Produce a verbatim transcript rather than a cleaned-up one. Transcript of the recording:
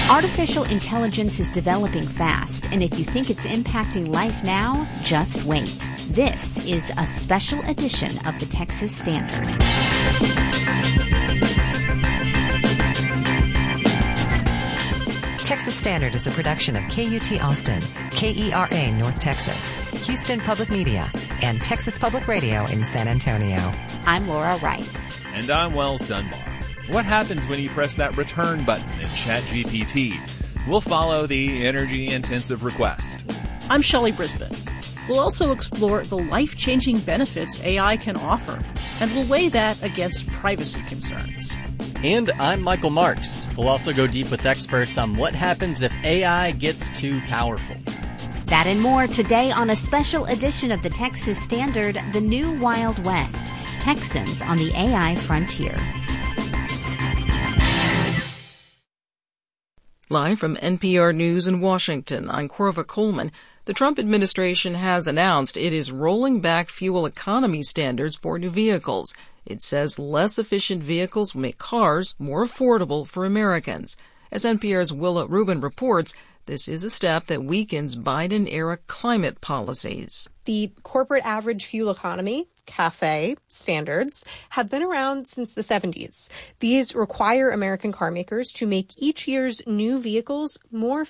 Artificial intelligence is developing fast, and if you think it's impacting life now, just wait. This is a special edition of the Texas Standard. Texas Standard is a production of K U T Austin, K E R A North Texas, Houston Public Media, and Texas Public Radio in San Antonio. I'm Laura Rice. And I'm Wells Dunbar. What happens when you press that return button in ChatGPT? We'll follow the energy-intensive request. I'm Shelley Brisbane. We'll also explore the life-changing benefits A I can offer, and we'll weigh that against privacy concerns. And I'm Michael Marks. We'll also go deep with experts on what happens if A I gets too powerful. That and more today on a special edition of the Texas Standard, The New Wild West, Texans on the A I Frontier. Live from N P R News in Washington, I'm Corva Coleman. The Trump administration has announced it is rolling back fuel economy standards for new vehicles. It says less efficient vehicles will make cars more affordable for Americans. As N P R's Willa Rubin reports, this is a step that weakens Biden-era climate policies. The corporate average fuel economy, CAFE standards, have been around since the seventies. These require American car makers to make each year's new vehicles more